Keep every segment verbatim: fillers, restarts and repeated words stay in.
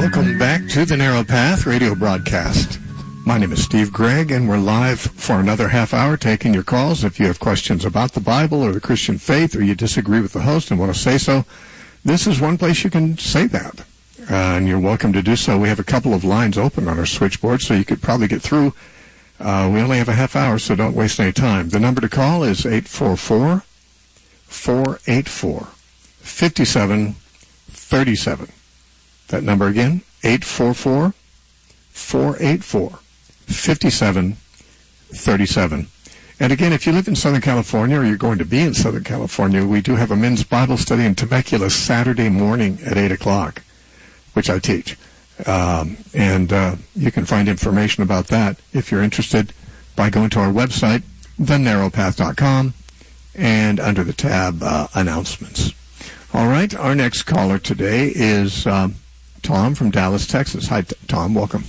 Welcome back to the Narrow Path radio broadcast. My name is Steve Gregg, and we're live for another half hour taking your calls. If you have questions about the Bible or the Christian faith, or you disagree with the host and want to say so, this is one place you can say that, uh, and you're welcome to do so. We have a couple of lines open on our switchboard, so you could probably get through. Uh, we only have a half hour, so don't waste any time. The number to call is eight four four, four eight four, five seven three seven. That number again, eight four four, four eight four, five seven three seven. And again, if you live in Southern California, or you're going to be in Southern California, we do have a men's Bible study in Temecula Saturday morning at eight o'clock, which I teach. Um, and uh, you can find information about that, if you're interested, by going to our website, the narrow path dot com, and under the tab uh, Announcements. All right, our next caller today is um, Tom from Dallas, Texas. Hi, Tom. Welcome.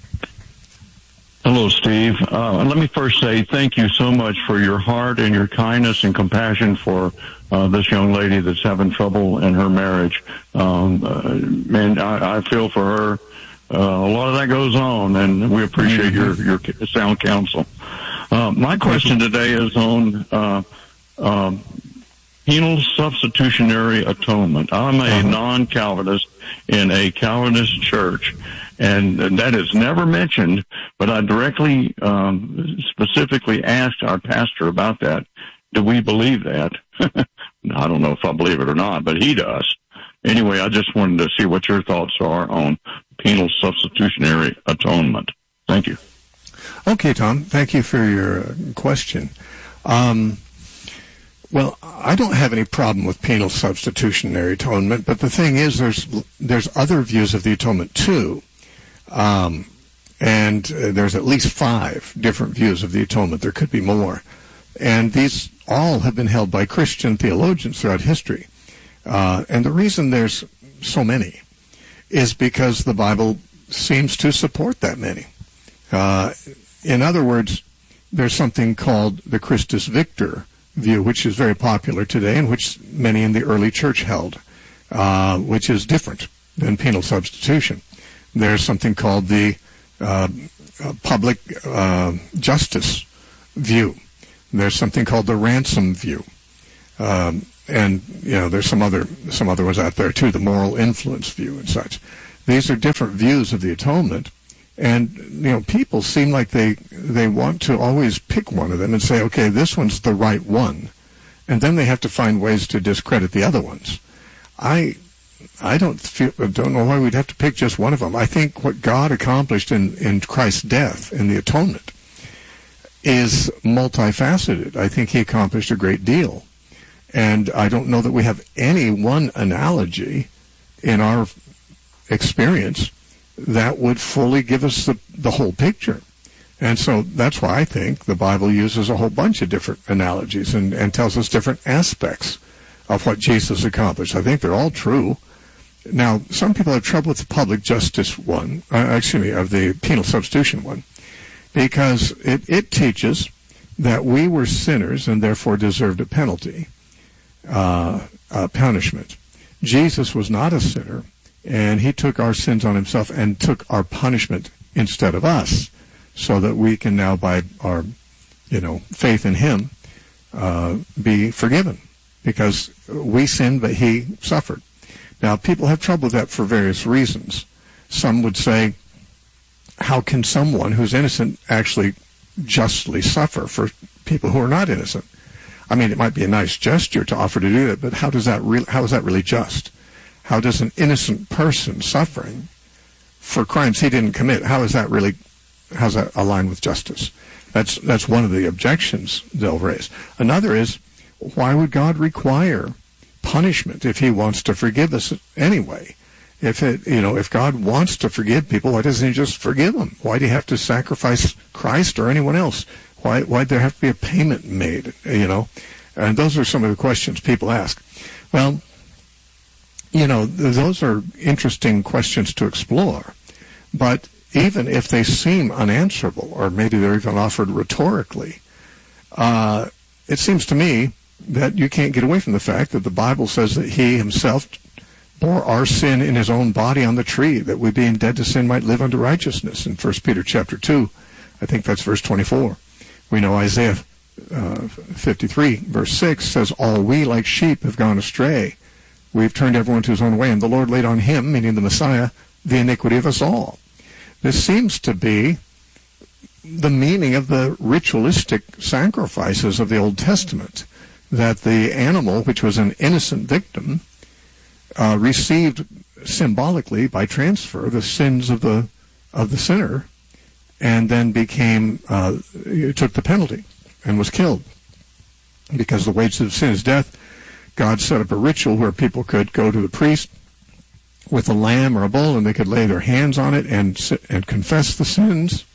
Hello, Steve. Uh, let me first say thank you so much for your heart and your kindness and compassion for uh, this young lady that's having trouble in her marriage. Um, uh, man, I, I feel for her. Uh, a lot of that goes on, and we appreciate your, your sound counsel. Uh, my question today is on uh, um, penal substitutionary atonement. I'm a non-Calvinist in a Calvinist church, and that is never mentioned, but I directly, um, specifically asked our pastor about that. Do we believe that? I don't know if I believe it or not, but he does. Anyway, I just wanted to see what your thoughts are on penal substitutionary atonement. Thank you. Okay, Tom. Thank you for your question. Um, well, I don't have any problem with penal substitutionary atonement, but the thing is, there's there's other views of the atonement too. Um, and uh, there's at least five different views of the atonement. There could be more. And these all have been held by Christian theologians throughout history. Uh, and the reason there's so many is because the Bible seems to support that many. Uh, in other words, there's something called the Christus Victor view, which is very popular today and which many in the early church held, uh, which is different than penal substitution. There's something called the uh, public uh, justice view. There's something called the ransom view, um, and you know there's some other some other ones out there too. The moral influence view and such. These are different views of the atonement, and you know people seem like they they want to always pick one of them and say, okay, this one's the right one, and then they have to find ways to discredit the other ones. I. I don't feel, don't know why we'd have to pick just one of them. I think what God accomplished in, in Christ's death, in the atonement, is multifaceted. I think he accomplished a great deal. And I don't know that we have any one analogy in our experience that would fully give us the, the whole picture. And so that's why I think the Bible uses a whole bunch of different analogies and, and tells us different aspects of what Jesus accomplished. I think they're all true. Now, some people have trouble with the public justice one, uh, excuse me, of the penal substitution one, because it, it teaches that we were sinners and therefore deserved a penalty, uh, a punishment. Jesus was not a sinner, and he took our sins on himself and took our punishment instead of us, so that we can now, by our, you know, faith in him, uh, be forgiven, because we sinned, but he suffered. Now, people have trouble with that for various reasons. Some would say, how can someone who's innocent actually justly suffer for people who are not innocent? I mean, it might be a nice gesture to offer to do that, but how does that re- how is that really just? How does an innocent person suffering for crimes he didn't commit, how is that really, how does that align with justice? That's that's one of the objections they'll raise. Another is, why would God require punishment if he wants to forgive us anyway? If it, you know, if God wants to forgive people, why doesn't he just forgive them? Why do you have to sacrifice Christ or anyone else? Why, why'd there have to be a payment made, you know? And those are some of the questions people ask. Well, you know, those are interesting questions to explore. But even if they seem unanswerable, or maybe they're even offered rhetorically, uh, it seems to me that you can't get away from the fact that the Bible says that he himself bore our sin in his own body on the tree, that we being dead to sin might live unto righteousness. In First Peter chapter two, I think that's verse twenty-four. We know Isaiah uh, fifty-three, verse six says, all we like sheep have gone astray. We've turned everyone to his own way, and the Lord laid on him, meaning the Messiah, the iniquity of us all. This seems to be the meaning of the ritualistic sacrifices of the Old Testament, that the animal, which was an innocent victim, uh, received symbolically by transfer the sins of the of the sinner, and then became uh, took the penalty and was killed. Because the wages of sin is death, God set up a ritual where people could go to the priest with a lamb or a bull, and they could lay their hands on it and and confess the sins.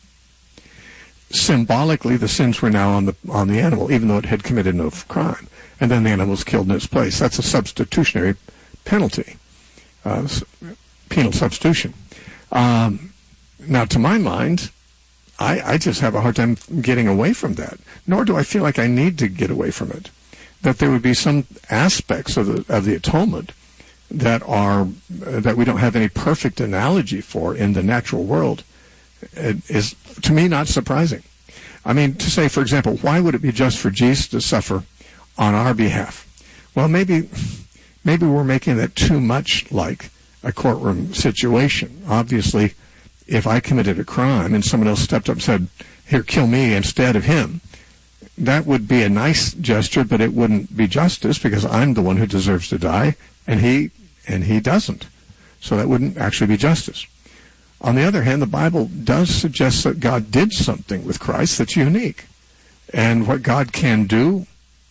Symbolically, the sins were now on the on the animal, even though it had committed no crime, and then the animal was killed in its place. That's a substitutionary penalty, uh, penal substitution. Um, now, to my mind, I, I just have a hard time getting away from that. Nor do I feel like I need to get away from it. That there would be some aspects of the of the atonement that are uh, that we don't have any perfect analogy for in the natural world. It is, to me, not surprising. I mean, to say, for example, why would it be just for Jesus to suffer on our behalf? Well, maybe maybe we're making that too much like a courtroom situation. Obviously, if I committed a crime and someone else stepped up and said, here, kill me instead of him, that would be a nice gesture, but it wouldn't be justice, because I'm the one who deserves to die, and he and he doesn't. So that wouldn't actually be justice. On the other hand, the Bible does suggest that God did something with Christ that's unique. And what God can do,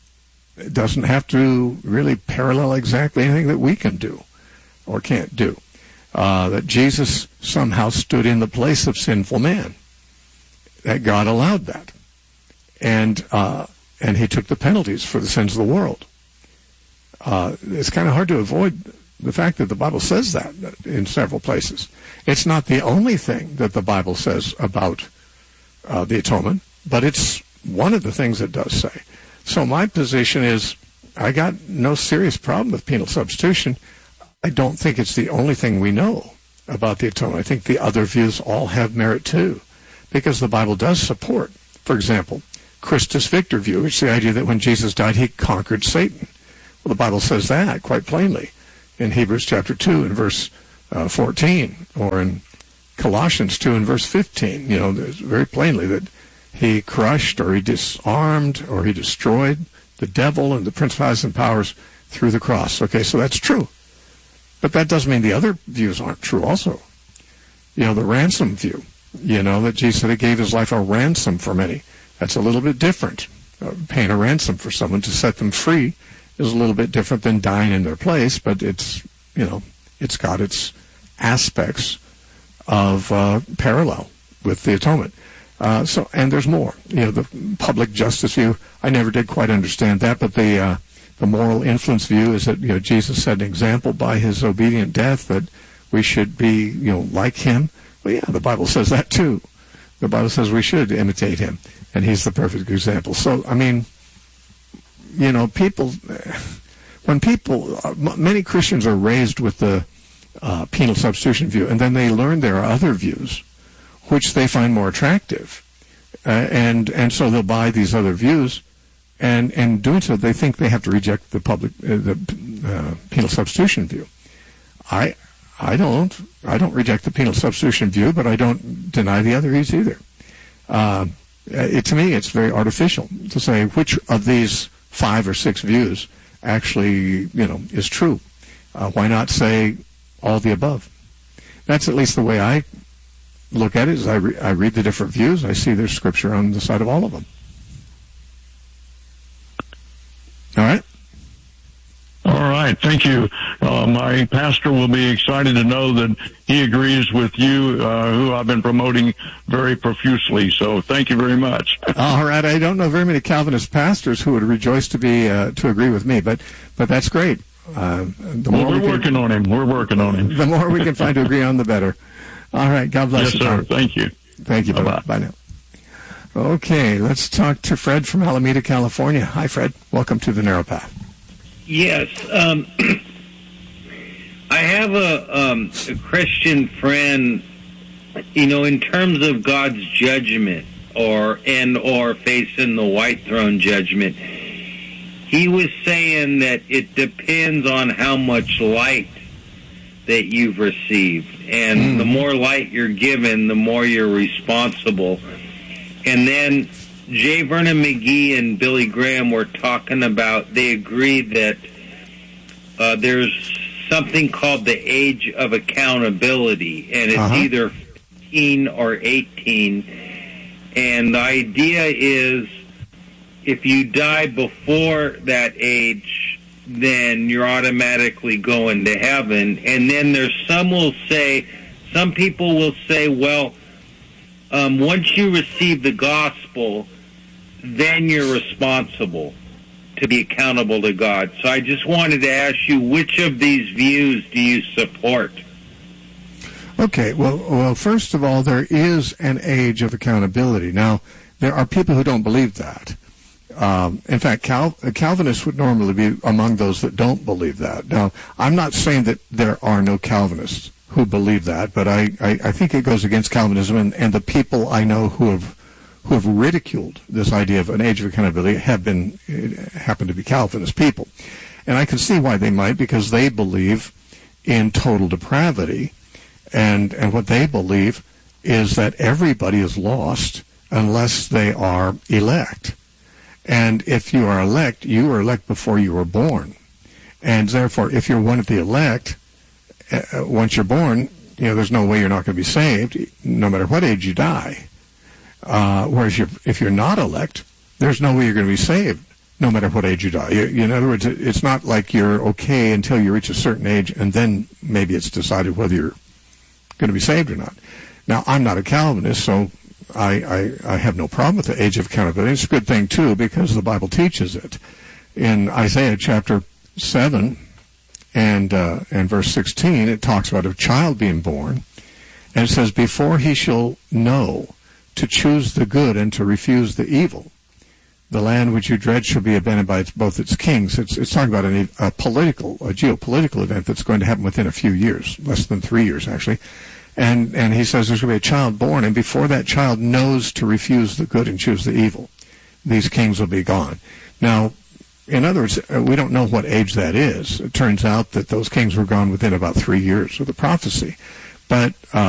it doesn't have to really parallel exactly anything that we can do or can't do. Uh, that Jesus somehow stood in the place of sinful man. That God allowed that. And uh, and he took the penalties for the sins of the world. Uh, it's kind of hard to avoid the fact that the Bible says that in several places. It's not the only thing that the Bible says about uh, the atonement, but it's one of the things it does say. So my position is, I got no serious problem with penal substitution. I don't think it's the only thing we know about the atonement. I think the other views all have merit too, because the Bible does support, for example, Christus Victor view, which is the idea that when Jesus died, he conquered Satan. Well, the Bible says that quite plainly in Hebrews chapter two and verse uh, fourteen, or in Colossians two and verse fifteen. You know, there's very plainly that he crushed, or he disarmed, or he destroyed the devil and the principalities and powers through the cross. Okay, so that's true. But that doesn't mean the other views aren't true also. You know, the ransom view, you know, that Jesus said he gave his life a ransom for many. That's a little bit different. Uh, paying a ransom for someone to set them free is a little bit different than dying in their place, but it's, you know, it's got its aspects of uh, parallel with the atonement. Uh, so, and there's more. You know, the public justice view, I never did quite understand that, but the uh, the moral influence view is that, you know, Jesus set an example by his obedient death that we should be, you know, like him. Well, yeah, the Bible says that too. The Bible says we should imitate him, and he's the perfect example. So, I mean, you know, people, when people, uh, many Christians are raised with the uh, penal substitution view, and then they learn there are other views which they find more attractive, uh, and and so they'll buy these other views, and and doing so they think they have to reject the public uh, the uh, penal substitution view. I I don't I don't reject the penal substitution view, but I don't deny the other views either. Uh, it, to me, it's very artificial to say which of these five or six views actually, you know, is true. Uh, why not say all the above? That's at least the way I look at it. Is I, re- I read the different views. I see there's scripture on the side of all of them. All right? All right. Thank you. Uh, my pastor will be excited to know that he agrees with you, uh, who I've been promoting very profusely. So thank you very much. All right. I don't know very many Calvinist pastors who would rejoice to be uh, to agree with me, but but that's great. Uh, the well, more we're we can, working on him. We're working on him. The more we can find to agree on, the better. All right. God bless yes, you, sir. Tom. Thank you. Thank you. Bye-bye. Bye now. Okay. Let's talk to Fred from Alameda, California. Hi, Fred. Welcome to the Narrow Path. Yes. Um, I have a, um, a Christian friend, you know, in terms of God's judgment or and or facing the white throne judgment, he was saying that it depends on how much light that you've received. And mm. the more light you're given, the more you're responsible. And then J. Vernon McGee and Billy Graham were talking about, they agreed that uh, there's something called the age of accountability, and it's uh-huh. either fifteen or eighteen. And the idea is if you die before that age, then you're automatically going to heaven. And then there's some will say, some people will say, well, um, once you receive the gospel, then you're responsible to be accountable to God. So I just wanted to ask you, which of these views do you support? Okay, well, well, first of all, there is an age of accountability. Now, there are people who don't believe that. Um, in fact, Cal- Calvinists would normally be among those that don't believe that. Now, I'm not saying that there are no Calvinists who believe that, but I, I, I think it goes against Calvinism, and, and the people I know who have who have ridiculed this idea of an age of accountability have been happen to be Calvinist people. And I can see why they might, because they believe in total depravity, and and what they believe is that everybody is lost unless they are elect. And if you are elect, you were elect before you were born. And therefore, if you're one of the elect, uh, once you're born, you know, there's no way you're not going to be saved, no matter what age you die. Uh, whereas you're, if you're not elect, there's no way you're going to be saved, no matter what age you die. You, you, in other words, it's not like you're okay until you reach a certain age, and then maybe it's decided whether you're going to be saved or not. Now, I'm not a Calvinist, so I, I, I have no problem with the age of accountability. It's a good thing, too, because the Bible teaches it. In Isaiah chapter seven and, uh, and verse sixteen, it talks about a child being born, and it says, before he shall know to choose the good and to refuse the evil, the land which you dread shall be abandoned by its, both its kings. It's, it's talking about an, a political, a geopolitical event that's going to happen within a few years, less than three years, actually. And and he says there's going to be a child born, and before that child knows to refuse the good and choose the evil, these kings will be gone. Now, in other words, we don't know what age that is. It turns out that those kings were gone within about three years of the prophecy. But uh,